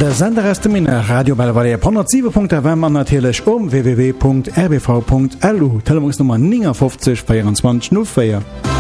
Der Sender aus dem Minne Radio Bellevalle 107.FM an natürlich www.rbv.lu Telefonnummer 59 24 04.